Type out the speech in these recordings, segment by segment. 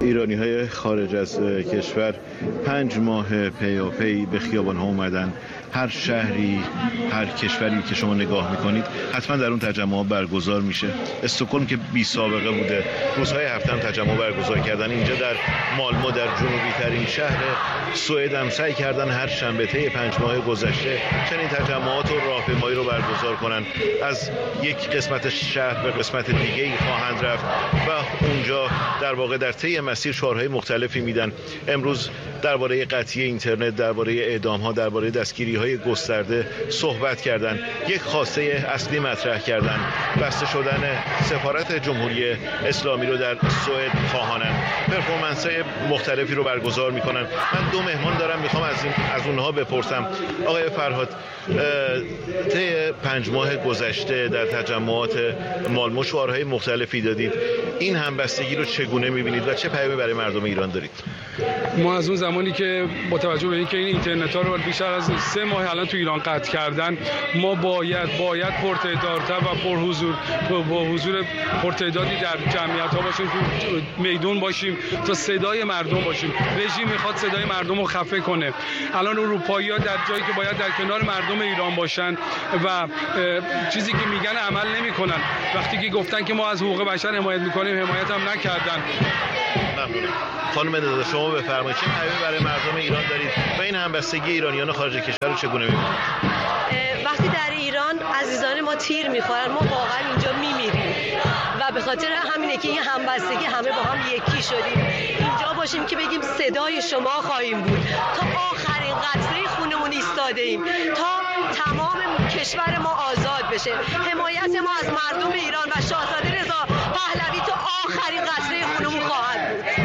ایرانی‌های خارج از کشور 5 ماه پیاپی به خیابان‌ها اومدن. هر شهری، هر کشوری که شما نگاه میکنید حتما در اون تجمع برگزار میشه. استکهلم که بی سابقه بوده، روزهای هفته هم تجمع برگزار کردن. اینجا در مالمو، در جنوبی ترین شهر سوئد هم سعی کردن هر شنبه طی 5 ماه گذشته چنین تجمعات و راهپیمایی رو برگزار کنن. از یک قسمت شهر به قسمت دیگه‌ای خواهند رفت و اونجا در واقع در طی مسیر شعارهای مختلفی میدن. امروز درباره قطعی اینترنت، درباره اعدام‌ها، درباره دستگیری‌های گسترده صحبت کردن. یک خواسته اصلی مطرح کردن، بسته شدن سفارت جمهوری اسلامی رو در سوئد خواهانن. پرفورمنس‌های مختلفی رو برگزار می‌کنن. من 2 مهمان دارم، می‌خوام از اونها بپرسم. آقای فرهاد، طی 5 ماه گذشته در تجمعات مالمو شعارهای مختلفی دادید. این همبستگی رو چگونه می‌بینید و چه پیامی برای مردم ایران دارید؟ ما از اون زمانی که با توجه به اینکه این اینترنت‌ها رو بیشتر از 3 ماه الان تو ایران قطع کردن، ما باید پرتعدادتر و با حضور پرتعدادی در جمعیت‌ها باشیم، تو میدون باشیم تا صدای مردم باشیم. رژیم میخواد صدای مردم رو خفه کنه. الان اروپایی‌ها در جایی که باید در کنار مردم ایران باشن و چیزی که میگن عمل نمی‌کنن. وقتی که گفتن که ما از حقوق بشر حمایت می‌کنیم، حمایت هم نکردن. ممنونم. خانم ندا، شما بفرمایید چه پیامی برای مردم ایران دارید و این همبستگی ایرانیان خارج کشور رو چگونه می‌بینید؟ وقتی در ایران عزیزان ما تیر می‌خورن، ما واقعا اینجا می‌میریم و به خاطر همینه که این همبستگی همه با هم یکی شدیم. اینجا باشیم که بگیم صدای شما خواهیم بود. تا آخرین قطره خونمون ایستاده ایم تا تمام کشور ما آزاد بشه. حمایت ما از مردم ایران و شاهزاده رضا پهلوی تا آخرین قطره خونمون خواهد بود.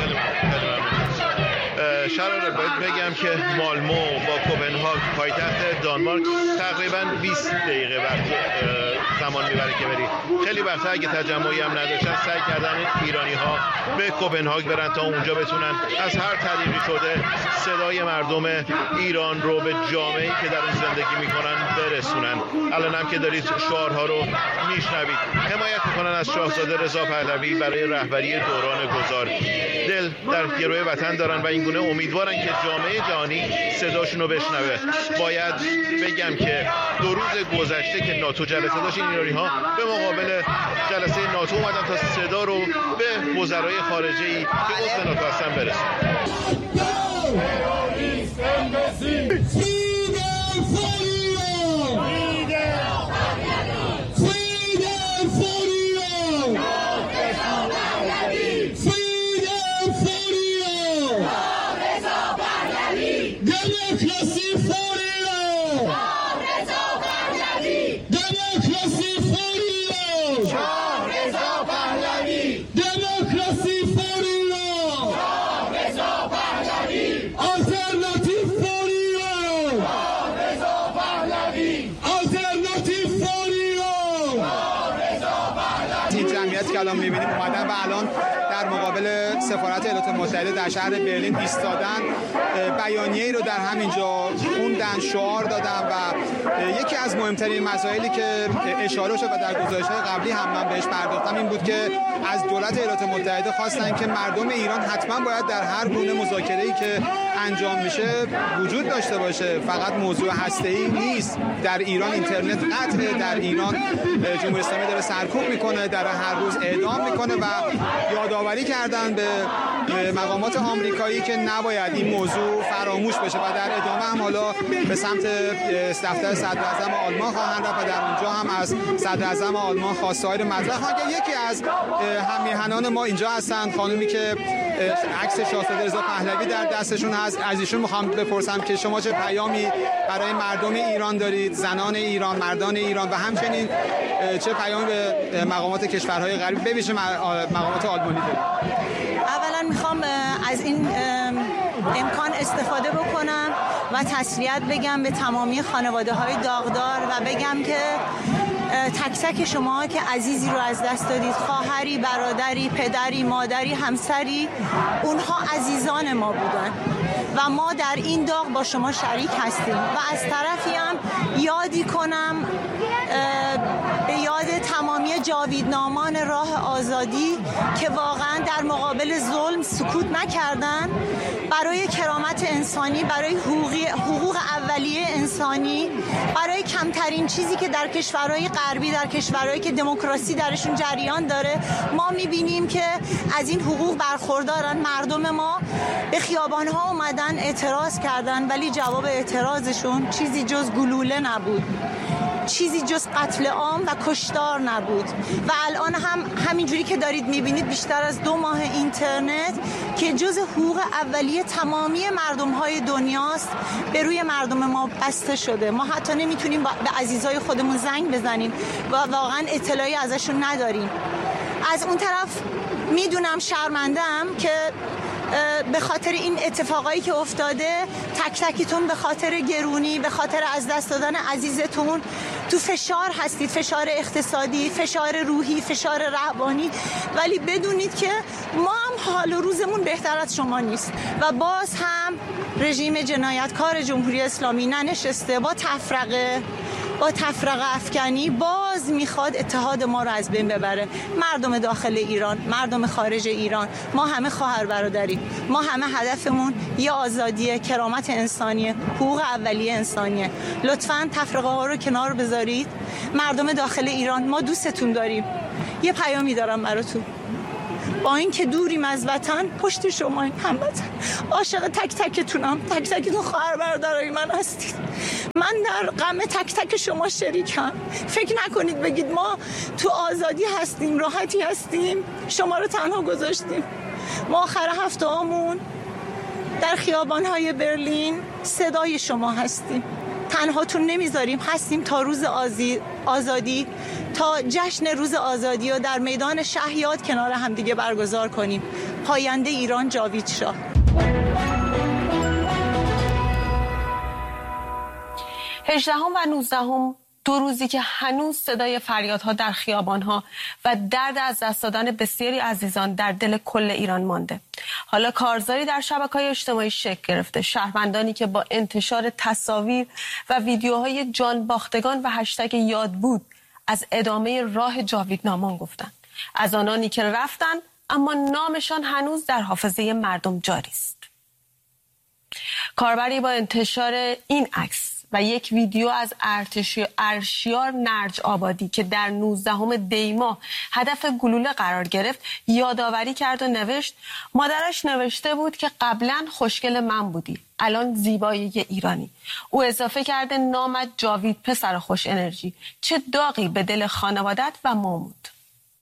شراره باید بگم که مالمو با کوپنهاگ پایتخت دانمارک تقریبا 20 دقیقه وقت زمان میبره که بری. خیلی وقتا اگه تجمعی هم نداشتن سعی کردن ایرانی ها به کوپنهاگ برن تا اونجا بتونن از هر طریقی شده صدای مردم ایران رو به جامعه‌ای که در اون زندگی میکنن برسونن. الان هم که دارید شعارها رو میشنوید، حمایت میکنن از شاهزاده رضا پهلوی برای رهبری دوران گذار. دل در گروه وطن دارن و اینگونه امیدوارن که جامعه جهانی صداشون رو بشنوه. باید بگم که 2 روز گذشته که ناتو جلسه داشت، این ایرانی‌ها به مقابل جلسه ناتو اومدن تا صدا رو به وزرای خارجه‌ای که عضو ناتو هستن برسونن. که الان می‌بینیم اومدن و الان در مقابل سفارت ایالات متحده در شهر برلین ایستادن، بیانیه‌ای رو در همینجا خوندن، شعار دادن و یکی از مهمترین مسائلی که اشاره شد و در گزارش‌های قبلی هم من بهش پرداختم این بود که از دولت ایالات متحده خواستن که مردم ایران حتما باید در هر گونه مذاکره‌ای که انجام میشه وجود داشته باشه. فقط موضوع هسته‌ای نیست. در ایران اینترنت قطعه، در ایران جمهوری اسلامی داره سرکوب میکنه، در هر روز اعدام میکنه و یادآوری کردن به مقامات آمریکایی که نباید این موضوع فراموش بشه و در ادامه هم حالا به سمت دفتر صدر اعظم آلمان خواهند رفت و در اونجا هم از صدر اعظم آلمان خواسته‌های مطرح خواهند کرد. یکی از هم‌میهنان ما اینجا هستند، خانومی که عکس شاهزاده رضا پهلوی در دستشون هست. از ایشون میخوام بپرسم که شما چه پیامی برای مردم ایران دارید، زنان ایران، مردان ایران و همچنین چه پیامی به مقامات کشورهای غربی به ویژه مقامات آلمانی دارید؟ اولا میخوام از این امکان استفاده بکنم و تسلیت بگم به تمامی خانواده‌های داغدار و بگم که تک تک شما که عزیزی رو از دست دادید، خواهری، برادری، پدری، مادری، همسری، اونها عزیزان ما بودن و ما در این داغ با شما شریک هستیم. و از طرفی هم یادی کنم به یاد تمامی جاویدنامان راه آزادی که واقعا در مقابل ظلم سکوت نکردن، برای کرامت انسانی، برای حقوق اولیه انسانی، برای کمترین چیزی که در کشورهای غربی، در کشورهایی که دموکراسی درشون جریان داره ما میبینیم که از این حقوق برخوردارن. مردم ما به خیابانها اومدن اعتراض کردن، ولی جواب اعتراضشون چیزی جز گلوله نبود، چیزی جز قتل عام و کشتار نبود. و الان هم همینجوری که دارید میبینید بیشتر از 2 ماه اینترنت که جز حقوق اولیه تمامی مردم‌های دنیاست به روی مردم ما بسته شده. ما حتی نمیتونیم به عزیزای خودمون زنگ بزنیم و واقعا اطلاعی ازشون نداریم. از اون طرف میدونم شرمنده‌ام که به خاطر این اتفاقایی که افتاده تک تکیتون به خاطر گرونی، به خاطر از دست دادن عزیزتون تو فشار هستید، فشار اقتصادی، فشار روحی، فشار روانی، ولی بدونید که ما هم حال و روزمون بهتر از شما نیست و باز هم رژیم جنایتکار جمهوری اسلامی ننشسته با تفرقه افکنی باز میخواد اتحاد ما رو از بین ببره. مردم داخل ایران، مردم خارج ایران، ما همه خواهر برادریم، ما همه هدفمون یه آزادیه، کرامت انسانیه، حقوق اولیه انسانیه. لطفاً تفرقه ها رو کنار بذارید. مردم داخل ایران، ما دوستتون داریم. یه پیامی دارم براتون، با این که دوریم از وطن پشت شما هموطن، عاشق تک تکتونم، تک تکتون خواهر برادرای من هستید. من در غم تک تک شما شریکم. فکر نکنید بگید ما تو آزادی هستیم، راحتی هستیم، شما رو تنها گذاشتیم. ما آخر هفته هامون در خیابان‌های برلین صدای شما هستیم، تنهاتون نمیذاریم، هستیم تا روز آزادی، تا جشن روز آزادی رو در میدان شهیاد کنار هم دیگه برگزار کنیم. پاینده ایران جاوید شاه. 18 و 19 2 روزی که هنوز صدای فریادها در خیابانها و درد از دست دادن بسیاری عزیزان در دل کل ایران مانده. حالا کارزاری در شبکه‌های اجتماعی شکل گرفته. شهروندانی که با انتشار تصاویر و ویدیوهای جان باختگان و هشتگ یاد بود از ادامه راه جاویدنامان گفتند. از آنانی که رفتن اما نامشان هنوز در حافظه مردم جاری است. کاربری با انتشار این عکس و یک ویدیو از ارشیار نرج آبادی که در 19 دی ماه هدف گلوله قرار گرفت یادآوری کرد و نوشت: مادرش نوشته بود که قبلا خوشگل من بودی، الان زیبایی ایرانی. او اضافه کرده نامت جاوید، پسر خوش انرژی. چه داغی به دل خانوادت و مامود.